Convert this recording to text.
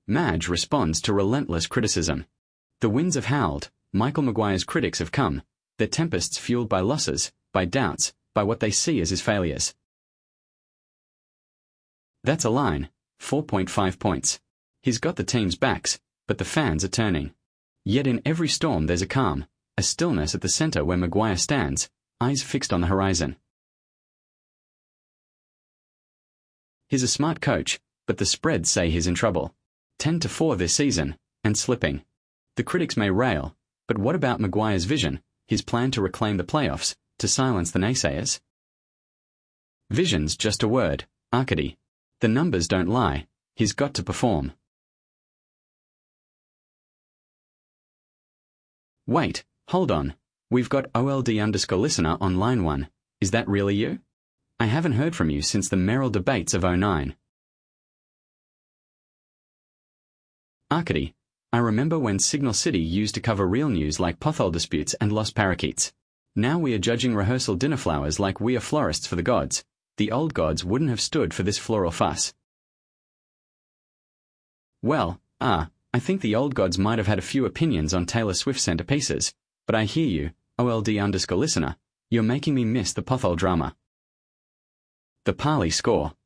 Madge responds to relentless criticism. The winds have howled, Michael Maguire's critics have come, their tempests fueled by losses, by doubts, by what they see as his failures. That's a line, 4.5 points. He's got the team's backs, but the fans are turning. Yet in every storm there's a calm, a stillness at the centre where Maguire stands, eyes fixed on the horizon. He's a smart coach, but the spreads say he's in trouble. 10-4 this season, and slipping. The critics may rail, but what about Maguire's vision, his plan to reclaim the playoffs, to silence the naysayers? Vision's just a word, Arcady. The numbers don't lie, he's got to perform. Wait, hold on. We've got OLD_listener on line 1. Is that really you? I haven't heard from you since the Merrill debates of '09. Arcady, I remember when Signal City used to cover real news like pothole disputes and lost parakeets. Now we are judging rehearsal dinner flowers like we are florists for the gods. The old gods wouldn't have stood for this floral fuss. Well, I think the old gods might have had a few opinions on Taylor Swift centerpieces, but I hear you, OLD_listener, you're making me miss the pothole drama. The Parley score.